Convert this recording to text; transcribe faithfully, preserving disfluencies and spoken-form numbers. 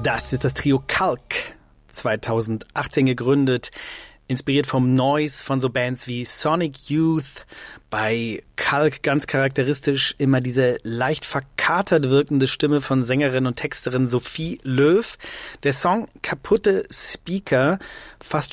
Das ist das Trio Kalk, zweitausendachtzehn gegründet, inspiriert vom Noise von so Bands wie Sonic Youth. Bei Kalk ganz charakteristisch immer diese leicht verkatert wirkende Stimme von Sängerin und Texterin Sophie Löw. Der Song Kaputte Speaker fasst